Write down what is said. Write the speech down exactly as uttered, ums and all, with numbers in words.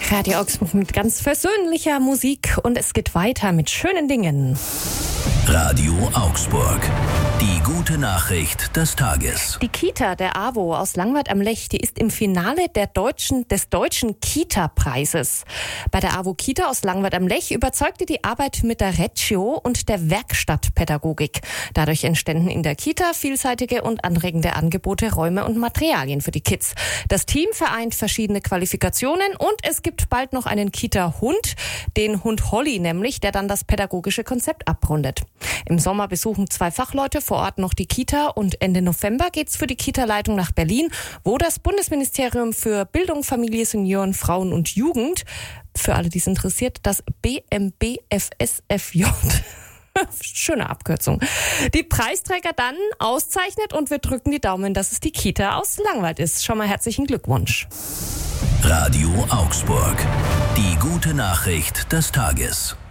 Radio Augsburg mit ganz versöhnlicher Musik und es geht weiter mit schönen Dingen. Radio Augsburg. Die gute Nachricht des Tages. Die Kita der AWO aus Langwart am Lech, die ist im Finale der deutschen, des deutschen Kita-Preises. Bei der AWO Kita aus Langwart am Lech überzeugte die Arbeit mit der Reggio und der Werkstattpädagogik. Dadurch entstanden in der Kita vielseitige und anregende Angebote, Räume und Materialien für die Kids. Das Team vereint verschiedene Qualifikationen und es gibt bald noch einen Kita-Hund, den Hund Holly nämlich, der dann das pädagogische Konzept abrundet. Im Sommer besuchen zwei Fachleute vor Ort noch die Kita und Ende November geht's für die Kita-Leitung nach Berlin, wo das Bundesministerium für Bildung, Familie, Senioren, Frauen und Jugend, für alle, die es interessiert, das B M B F S F J, schöne Abkürzung, die Preisträger dann auszeichnet und wir drücken die Daumen, dass es die Kita aus Langwart ist. Schon mal herzlichen Glückwunsch. Radio Augsburg. Die gute Nachricht des Tages.